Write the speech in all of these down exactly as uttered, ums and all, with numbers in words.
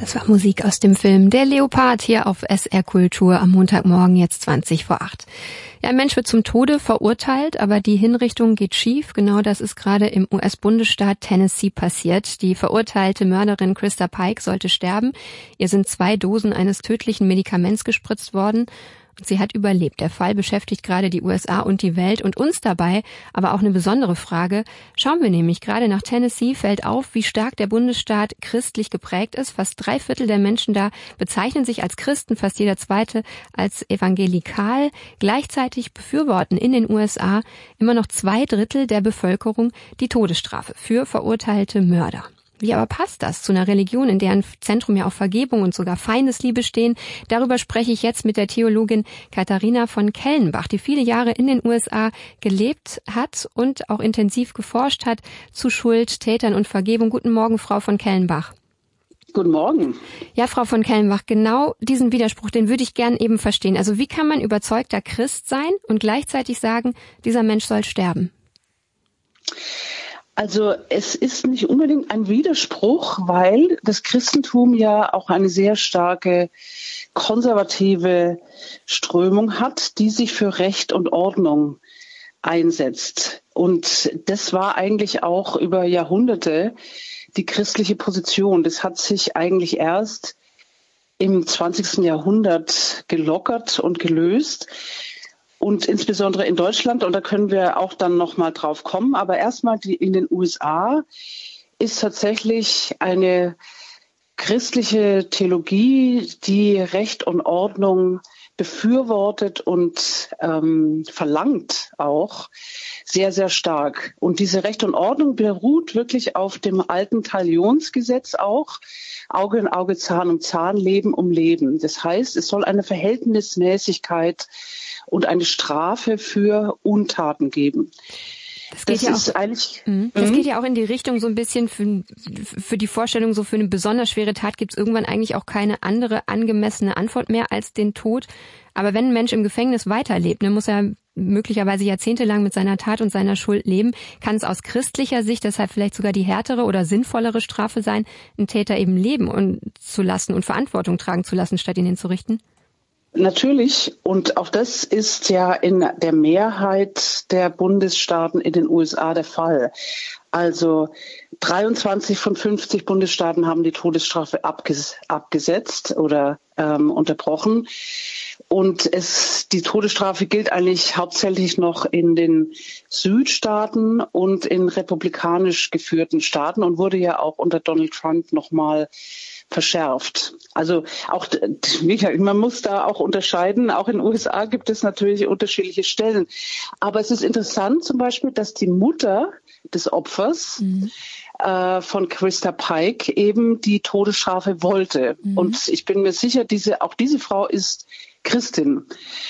Das war Musik aus dem Film Der Leopard hier auf S R Kultur am Montagmorgen, jetzt zwanzig vor acht. Ja, ein Mensch wird zum Tode verurteilt, aber die Hinrichtung geht schief. Genau das ist gerade im U S-Bundesstaat Tennessee passiert. Die verurteilte Mörderin Christa Pike sollte sterben. Ihr sind zwei Dosen eines tödlichen Medikaments gespritzt worden. Und sie hat überlebt. Der Fall beschäftigt gerade die U S A und die Welt und uns dabei, aber auch eine besondere Frage. Schauen wir nämlich gerade nach Tennessee, fällt auf, wie stark der Bundesstaat christlich geprägt ist. Fast drei Viertel der Menschen da bezeichnen sich als Christen, fast jeder zweite als evangelikal. Gleichzeitig befürworten in den U S A immer noch zwei Drittel der Bevölkerung die Todesstrafe für verurteilte Mörder. Wie aber passt das zu einer Religion, in deren Zentrum ja auch Vergebung und sogar Feindesliebe stehen? Darüber spreche ich jetzt mit der Theologin Katharina von Kellenbach, die viele Jahre in den U S A gelebt hat und auch intensiv geforscht hat zu Schuld, Tätern und Vergebung. Guten Morgen, Frau von Kellenbach. Guten Morgen. Ja, Frau von Kellenbach, genau diesen Widerspruch, den würde ich gern eben verstehen. Also wie kann man überzeugter Christ sein und gleichzeitig sagen, dieser Mensch soll sterben? Also es ist nicht unbedingt ein Widerspruch, weil das Christentum ja auch eine sehr starke konservative Strömung hat, die sich für Recht und Ordnung einsetzt. Und das war eigentlich auch über Jahrhunderte die christliche Position. Das hat sich eigentlich erst im zwanzigsten Jahrhundert gelockert und gelöst. Und insbesondere in Deutschland, und da können wir auch dann noch mal drauf kommen, aber erstmal die, in den U S A ist tatsächlich eine christliche Theologie, die Recht und Ordnung befürwortet und ähm, verlangt auch sehr, sehr stark. Und diese Recht und Ordnung beruht wirklich auf dem alten Talionsgesetz auch, Auge in Auge, Zahn um Zahn, Leben um Leben. Das heißt, es soll eine Verhältnismäßigkeit und eine Strafe für Untaten geben. Das geht, das ja ist auch, eigentlich, das geht ja auch in die Richtung so ein bisschen für, für die Vorstellung, so für eine besonders schwere Tat gibt es irgendwann eigentlich auch keine andere angemessene Antwort mehr als den Tod. Aber wenn ein Mensch im Gefängnis weiterlebt, dann muss er möglicherweise jahrzehntelang mit seiner Tat und seiner Schuld leben, kann es aus christlicher Sicht deshalb vielleicht sogar die härtere oder sinnvollere Strafe sein, einen Täter eben leben und zu lassen und Verantwortung tragen zu lassen, statt ihn hinzurichten? Natürlich. Und auch das ist ja in der Mehrheit der Bundesstaaten in den U S A der Fall. Also dreiundzwanzig von fünfzig Bundesstaaten haben die Todesstrafe abges- abgesetzt oder ähm, unterbrochen. Und es, die Todesstrafe gilt eigentlich hauptsächlich noch in den Südstaaten und in republikanisch geführten Staaten und wurde ja auch unter Donald Trump nochmal verschärft. Also auch, man muss da auch unterscheiden. Auch in den U S A gibt es natürlich unterschiedliche Stellen. Aber es ist interessant zum Beispiel, dass die Mutter des Opfers mhm. äh, von Christa Pike eben die Todesstrafe wollte. Mhm. Und ich bin mir sicher, diese, auch diese Frau ist Christin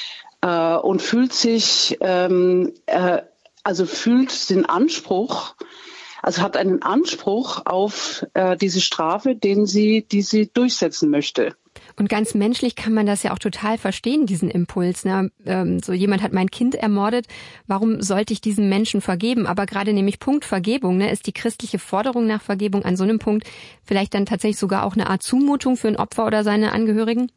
äh, und fühlt sich, ähm, äh, also fühlt den Anspruch, also hat einen Anspruch auf äh, diese Strafe, den sie, die sie durchsetzen möchte. Und ganz menschlich kann man das ja auch total verstehen, diesen Impuls. Ne? Ähm, so jemand hat mein Kind ermordet, warum sollte ich diesen Menschen vergeben? Aber gerade nämlich Punkt Vergebung, ne, ist die christliche Forderung nach Vergebung an so einem Punkt vielleicht dann tatsächlich sogar auch eine Art Zumutung für ein Opfer oder seine Angehörigen?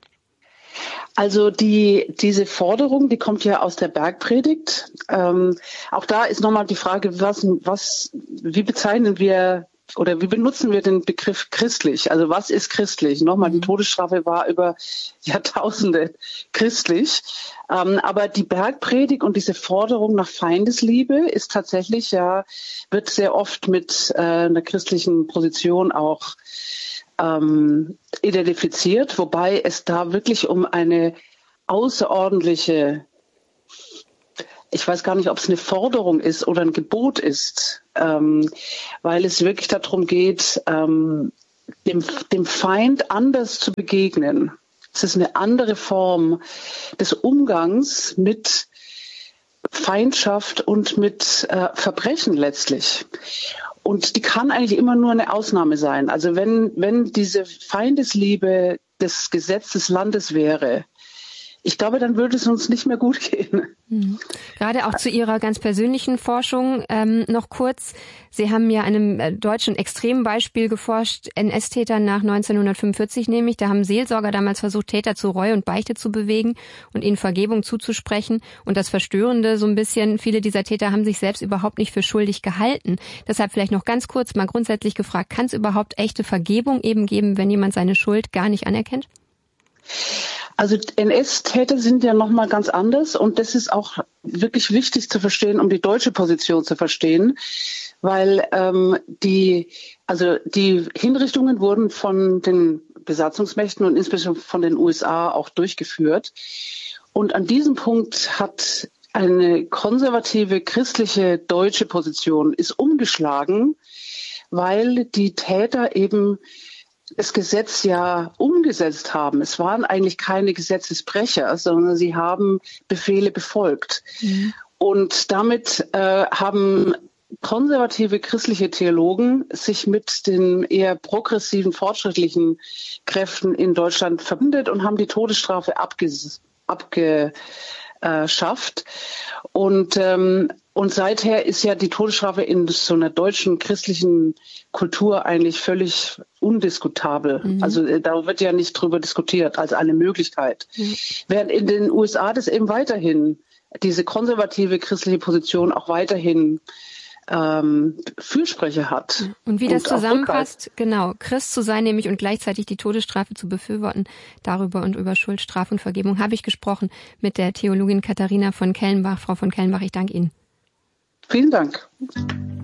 Also die diese Forderung, die kommt ja aus der Bergpredigt. Ähm, auch da ist nochmal die Frage, was, was, wie bezeichnen wir oder wie benutzen wir den Begriff christlich? Also was ist christlich? Nochmal, die Todesstrafe war über Jahrtausende christlich. Ähm, aber die Bergpredigt und diese Forderung nach Feindesliebe ist tatsächlich ja, wird sehr oft mit äh, einer christlichen Position auch Ähm, identifiziert, wobei es da wirklich um eine außerordentliche, ich weiß gar nicht, ob es eine Forderung ist oder ein Gebot ist, ähm, weil es wirklich darum geht, ähm, dem, dem Feind anders zu begegnen. Es ist eine andere Form des Umgangs mit Feindschaft und mit äh, Verbrechen letztlich. Und die kann eigentlich immer nur eine Ausnahme sein. Also wenn, wenn diese Feindesliebe das Gesetz des Landes wäre, ich glaube, dann würde es uns nicht mehr gut gehen. Mhm. Gerade auch zu Ihrer ganz persönlichen Forschung ähm, noch kurz. Sie haben ja einem äh, deutschen Extrembeispiel geforscht, N S-Tätern nach neunzehnhundertfünfundvierzig nämlich. Da haben Seelsorger damals versucht, Täter zu Reue und Beichte zu bewegen und ihnen Vergebung zuzusprechen. Und das Verstörende so ein bisschen, viele dieser Täter haben sich selbst überhaupt nicht für schuldig gehalten. Deshalb vielleicht noch ganz kurz mal grundsätzlich gefragt, kann es überhaupt echte Vergebung eben geben, wenn jemand seine Schuld gar nicht anerkennt? Also N S-Täter sind ja nochmal ganz anders und das ist auch wirklich wichtig zu verstehen, um die deutsche Position zu verstehen, weil ähm, die, also die Hinrichtungen wurden von den Besatzungsmächten und insbesondere von den U S A auch durchgeführt. Und an diesem Punkt hat eine konservative christliche deutsche Position ist umgeschlagen, weil die Täter eben das Gesetz ja umgesetzt haben. Es waren eigentlich keine Gesetzesbrecher, sondern sie haben Befehle befolgt. Mhm. Und damit äh, haben konservative christliche Theologen sich mit den eher progressiven, fortschrittlichen Kräften in Deutschland verbündet und haben die Todesstrafe abges- abgeschafft. Und ähm, Und seither ist ja die Todesstrafe in so einer deutschen christlichen Kultur eigentlich völlig undiskutabel. Mhm. Also da wird ja nicht drüber diskutiert als eine Möglichkeit. Mhm. Während in den U S A das eben weiterhin, diese konservative christliche Position auch weiterhin ähm, Fürsprecher hat. Und wie das und zusammenpasst, genau, Christ zu sein nämlich und gleichzeitig die Todesstrafe zu befürworten, darüber und über Schuld, Strafe und Vergebung habe ich gesprochen mit der Theologin Katharina von Kellenbach. Frau von Kellenbach, ich danke Ihnen. Vielen Dank.